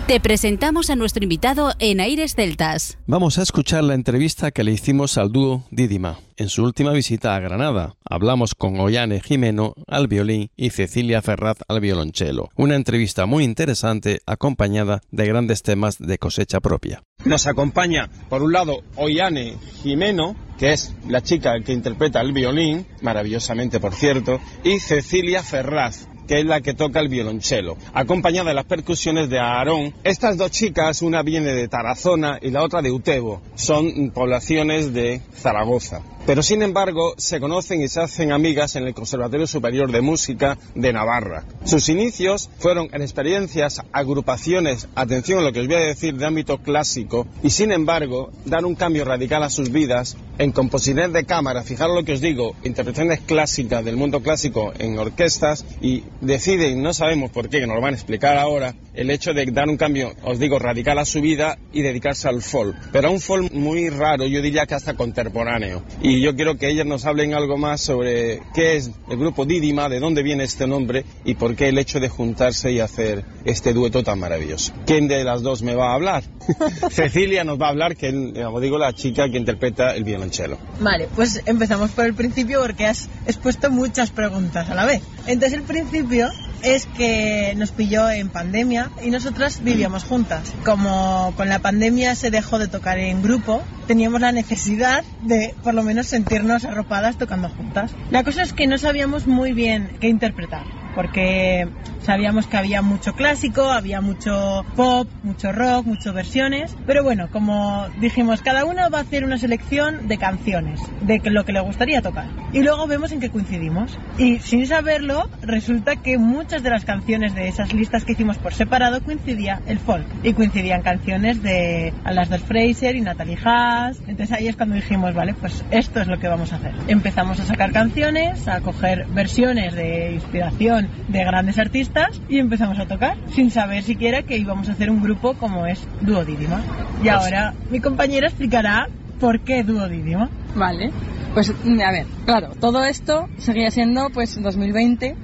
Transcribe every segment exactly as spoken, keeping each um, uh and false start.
Te presentamos a nuestro invitado en Aires Celtas. Vamos a escuchar la entrevista que le hicimos al dúo Dídima en su última visita a Granada. Hablamos con Ollane Jimeno al violín y Cecilia Ferraz al violonchelo. Una entrevista muy interesante acompañada de grandes temas de cosecha propia. Nos acompaña, por un lado, Ollane Jimeno, que es la chica que interpreta el violín, maravillosamente por cierto, y Cecilia Ferraz, que es la que toca el violonchelo, acompañada de las percusiones de Aarón. Estas dos chicas, una viene de Tarazona y la otra de Utebo, son poblaciones de Zaragoza. Pero sin embargo se conocen y se hacen amigas en el Conservatorio Superior de Música de Navarra. Sus inicios fueron en experiencias, agrupaciones, atención a lo que os voy a decir, de ámbito clásico, y sin embargo dan un cambio radical a sus vidas en composiciones de cámara. Fijaros lo que os digo, interpretaciones clásicas del mundo clásico en orquestas, y deciden, no sabemos por qué, que nos lo van a explicar ahora, el hecho de dar un cambio, os digo, radical a su vida y dedicarse al folk, pero a un folk muy raro, yo diría que hasta contemporáneo. Y yo quiero que ellas nos hablen algo más sobre qué es el grupo Dídima, de dónde viene este nombre y por qué el hecho de juntarse y hacer este dueto tan maravilloso. ¿Quién de las dos me va a hablar? Cecilia nos va a hablar, que es, como digo, la chica que interpreta el violonchelo. Vale, pues empezamos por el principio porque has expuesto muchas preguntas a la vez. Entonces el principio es que nos pilló en pandemia y nosotras vivíamos juntas. Como con la pandemia se dejó de tocar en grupo, teníamos la necesidad de por lo menos sentirnos arropadas tocando juntas. La cosa es que no sabíamos muy bien qué interpretar, porque sabíamos que había mucho clásico, había mucho pop, mucho rock, muchas versiones, pero bueno, como dijimos, cada uno va a hacer una selección de canciones, de lo que le gustaría tocar, y luego vemos en qué coincidimos. Y sin saberlo, resulta que muchas de las canciones de esas listas que hicimos por separado coincidía el folk, y coincidían canciones de Alasdair Fraser y Natalie Haas. Entonces ahí es cuando dijimos, vale, pues esto es lo que vamos a hacer. Empezamos a sacar canciones, a coger versiones de inspiración de grandes artistas y empezamos a tocar sin saber siquiera que íbamos a hacer un grupo como es Dúo Dídima. Y ahora mi compañera explicará por qué Dúo Dídima. Vale, pues a ver, claro, todo esto seguía siendo pues dos mil veinte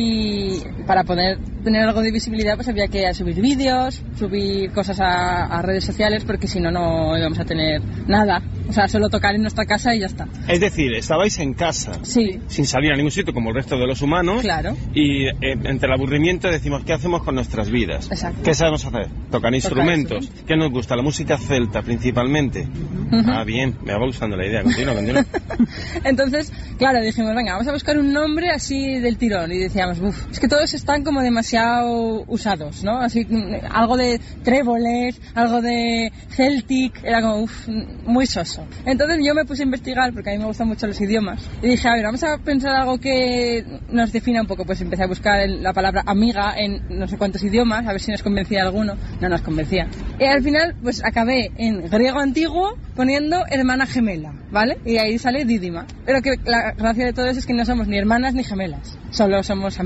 y para poder tener algo de visibilidad pues había que subir vídeos, subir cosas a, a redes sociales, porque si no, no íbamos a tener nada. O sea, solo tocar en nuestra casa y ya está. Es decir, estabais en casa, sí, sin salir a ningún sitio como el resto de los humanos. Claro. Y eh, entre el aburrimiento decimos, ¿qué hacemos con nuestras vidas? Exacto. ¿Qué sabemos hacer? Tocar instrumentos. Tocar, ¿qué nos gusta? La música celta principalmente. Uh-huh. Ah, bien, me va gustando la idea. Continúa, continúa. Entonces, claro, dijimos, venga, vamos a buscar un nombre así del tirón. Y decíamos, uff, es que todos están como demasiado usados, ¿no? Así, algo de tréboles, algo de celtic, era como, uff, muy soso. Entonces yo me puse a investigar, porque a mí me gustan mucho los idiomas, y dije, a ver, vamos a pensar algo que nos defina un poco. Pues empecé a buscar la palabra amiga en no sé cuántos idiomas, a ver si nos convencía alguno. No nos convencía. Y al final, pues acabé en griego antiguo poniendo hermana gemela, ¿vale? Y ahí sale Dídima. Pero que la gracia de todo eso es que no somos ni hermanas ni gemelas, solo somos amigas.